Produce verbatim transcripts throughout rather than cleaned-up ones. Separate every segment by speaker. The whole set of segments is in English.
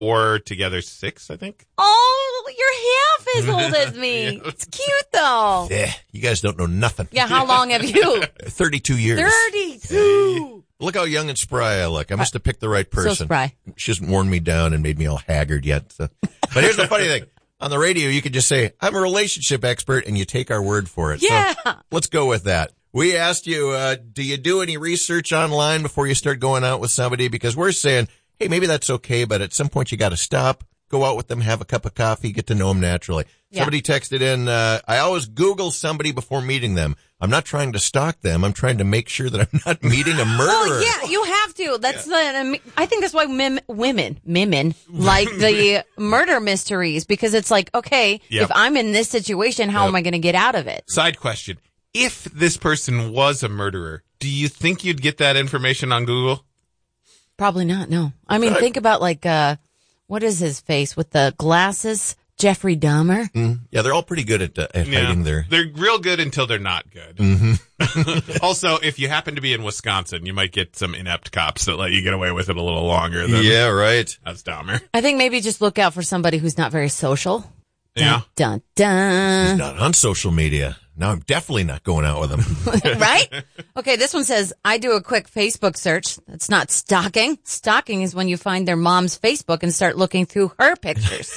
Speaker 1: or together six, I think.
Speaker 2: Oh, you're half as old as me.
Speaker 1: Yeah.
Speaker 2: It's cute, though.
Speaker 3: Yeah, you guys don't know nothing.
Speaker 2: Yeah, how long have you?
Speaker 3: thirty-two years.
Speaker 2: thirty-two.
Speaker 3: Look how young and spry I look. I must have picked the right person.
Speaker 2: So spry.
Speaker 3: She hasn't worn me down and made me all haggard yet. So. But here's the funny thing. On the radio, you could just say, I'm a relationship expert, and you take our word for it.
Speaker 2: Yeah.
Speaker 3: So let's go with that. We asked you, uh, do you do any research online before you start going out with somebody? Because we're saying, hey, maybe that's okay, but at some point you got to stop, go out with them, have a cup of coffee, get to know them naturally.
Speaker 2: Yeah.
Speaker 3: Somebody texted in, uh, I always Google somebody before meeting them. I'm not trying to stalk them. I'm trying to make sure that I'm not meeting a murderer.
Speaker 2: Oh, yeah, you have to. That's yeah. the, I think that's why mim, women, women like the murder mysteries, because it's like, okay,
Speaker 1: Yep.
Speaker 2: if I'm in this situation, how
Speaker 1: Yep.
Speaker 2: am I going to get out of it?
Speaker 1: Side question. If this person was a murderer, do you think you'd get that information on Google?
Speaker 2: Probably not, no. I mean, think about like, uh, what is his face with the glasses? Jeffrey Dahmer.
Speaker 3: Mm. Yeah, they're all pretty good at, uh, at
Speaker 1: Yeah.
Speaker 3: hiding their...
Speaker 1: They're real good until they're not good.
Speaker 3: Mm-hmm.
Speaker 1: Also, if you happen to be in Wisconsin, you might get some inept cops that let you get away with it a little longer than
Speaker 3: Yeah, right.
Speaker 1: that's Dahmer.
Speaker 2: I think maybe just look out for somebody who's not very social.
Speaker 1: Yeah.
Speaker 2: Dun, dun,
Speaker 3: Not on social media. Now I'm definitely not going out with them.
Speaker 2: dun. Right? Okay, this one says, I do a quick Facebook search. That's not stalking. Stalking is when you find their mom's Facebook and start looking through her pictures.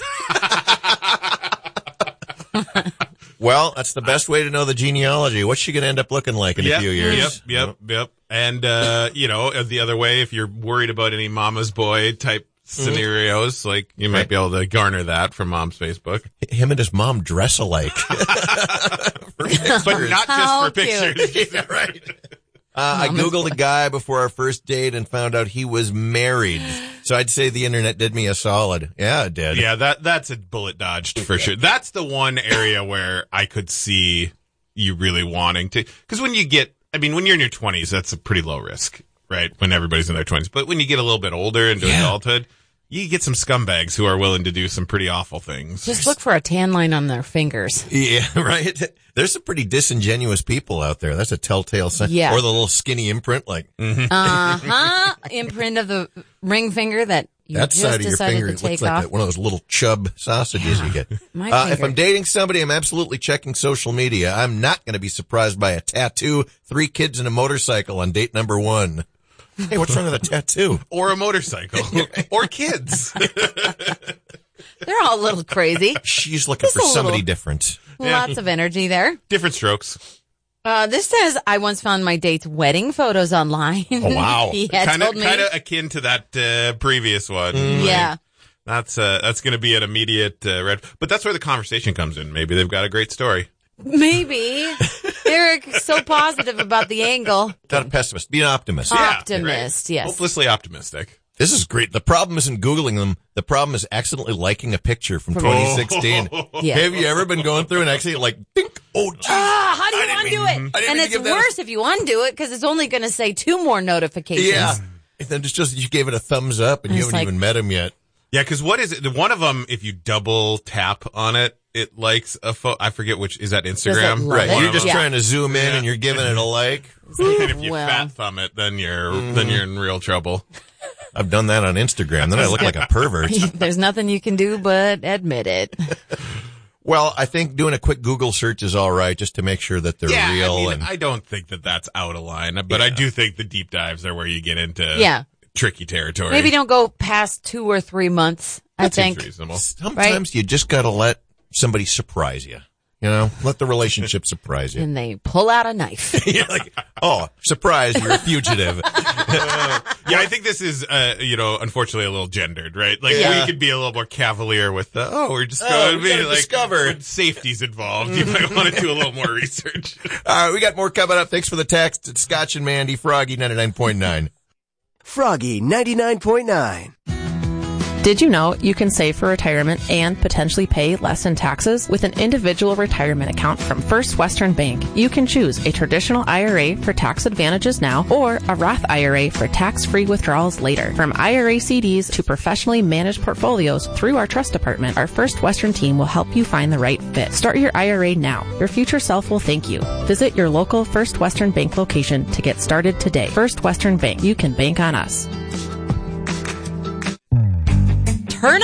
Speaker 3: Well, that's the best way to know the genealogy. What's she going to end up looking like in
Speaker 1: Yep,
Speaker 3: a few years?
Speaker 1: Yep, yep, yep. And, uh, you know, the other way, if you're worried about any mama's boy type scenarios, like you might
Speaker 3: Right.
Speaker 1: be able to garner that from mom's Facebook.
Speaker 3: Him and his mom dress alike.
Speaker 1: But not just
Speaker 2: How
Speaker 1: for pictures.
Speaker 3: Yeah, right. Uh, I Googled a guy before our first date and found out he was married. So I'd say the internet did me a solid. Yeah, it did.
Speaker 1: Yeah, that that's a bullet dodged for sure. That's the one area where I could see you really wanting to, because when you get, I mean, when you're in your twenties, that's a pretty low risk, right? When everybody's in their twenties. But when you get a little bit older into
Speaker 3: Yeah.
Speaker 1: adulthood, you get some scumbags who are willing to do some pretty awful things.
Speaker 2: Just look for a tan line on their fingers.
Speaker 3: Yeah, right. There's some pretty disingenuous people out there. That's a telltale sign.
Speaker 2: Yeah.
Speaker 3: Or the little skinny imprint, like
Speaker 2: Uh-huh. Imprint of the ring finger that you
Speaker 3: that
Speaker 2: just
Speaker 3: side of your
Speaker 2: decided
Speaker 3: finger
Speaker 2: to
Speaker 3: looks
Speaker 2: take
Speaker 3: like
Speaker 2: off.
Speaker 3: that, one of those little chub sausages you get.
Speaker 2: My
Speaker 3: Uh, if
Speaker 2: finger.
Speaker 3: I'm dating somebody, I'm absolutely checking social media. I'm not going to be surprised by a tattoo, three kids, and a motorcycle on date number one. Hey, what's wrong with a tattoo?
Speaker 1: Or a motorcycle. Or kids.
Speaker 2: They're all a little crazy.
Speaker 3: She's looking
Speaker 2: Just
Speaker 3: for
Speaker 2: a
Speaker 3: somebody
Speaker 2: little.
Speaker 3: different.
Speaker 2: Lots of energy there.
Speaker 1: Different strokes.
Speaker 2: Uh, this says, I once found my date's wedding photos online.
Speaker 3: Oh, wow.
Speaker 2: He had
Speaker 1: Kind of
Speaker 2: told me.
Speaker 1: kind of akin to that uh, previous one.
Speaker 2: Yeah.
Speaker 1: That's uh, that's going to be an immediate uh, red. But that's where the conversation comes in. Maybe they've got a great story.
Speaker 2: Maybe. They're so positive about the angle.
Speaker 3: Not a pessimist. Be an optimist.
Speaker 1: Yeah,
Speaker 2: Optimist,
Speaker 1: right.
Speaker 2: yes.
Speaker 1: Hopelessly optimistic.
Speaker 3: This is great. The problem isn't Googling them. The problem is accidentally liking a picture from twenty sixteen.
Speaker 2: Yeah.
Speaker 3: Have you ever been going through and actually like, think, oh, geez.
Speaker 2: Ah, how do you
Speaker 3: I didn't
Speaker 2: undo
Speaker 3: mean-
Speaker 2: it?
Speaker 3: I didn't
Speaker 2: And
Speaker 3: mean to
Speaker 2: it's
Speaker 3: give that a-
Speaker 2: worse if you undo it because it's only going to say two more notifications.
Speaker 3: Yeah. And then just, just you gave it a thumbs up and you
Speaker 2: It's
Speaker 3: haven't
Speaker 2: like-
Speaker 3: even met him yet.
Speaker 1: Yeah, because what is it? The one of them, if you double tap on it, it likes a photo. I forget which. Is that Instagram?
Speaker 2: love
Speaker 3: Right.
Speaker 2: it?
Speaker 1: One
Speaker 3: You're
Speaker 1: of
Speaker 3: just
Speaker 1: them.
Speaker 2: Yeah.
Speaker 3: trying to zoom in
Speaker 1: Yeah.
Speaker 3: and you're giving it a like.
Speaker 1: And if you
Speaker 2: Well.
Speaker 1: fat thumb it, then you're then you're in real trouble.
Speaker 3: I've done that on Instagram. Then I look like a pervert.
Speaker 2: There's nothing you can do but admit it.
Speaker 3: Well, I think doing a quick Google search is all right just to make sure that they're
Speaker 1: yeah,
Speaker 3: real.
Speaker 1: I mean,
Speaker 3: and
Speaker 1: I don't think that that's out of line, but I do think the deep dives are where you get into
Speaker 2: Yeah.
Speaker 1: tricky territory.
Speaker 2: Maybe don't go past two or three months, I
Speaker 1: That seems
Speaker 2: think.
Speaker 1: reasonable.
Speaker 3: sometimes you just got to let somebody surprise you. You know, let the relationship surprise you.
Speaker 2: And they pull out a knife.
Speaker 3: You're like, oh, surprise, you're a fugitive.
Speaker 1: Yeah, I think this is, uh, you know, unfortunately a little gendered, right? Like,
Speaker 3: Yeah.
Speaker 1: we could be a little more cavalier with the, oh, we're just
Speaker 3: Oh,
Speaker 1: going
Speaker 3: we
Speaker 1: to be
Speaker 3: gotta
Speaker 1: like,
Speaker 3: discover.
Speaker 1: when safety's involved. You might want to do a little more research.
Speaker 3: All right, we got more coming up. Thanks for the text. It's Scotch and Mandy, Froggy ninety-nine point nine.
Speaker 4: Froggy ninety-nine point nine.
Speaker 5: Did you know you can save for retirement and potentially pay less in taxes with an individual retirement account from First Western Bank? You can choose a traditional I R A for tax advantages now or a Roth I R A for tax-free withdrawals later. From I R A C Ds to professionally managed portfolios through our trust department, our First Western team will help you find the right fit. Start your I R A now. Your future self will thank you. Visit your local First Western Bank location to get started today. First Western Bank. You can bank on us.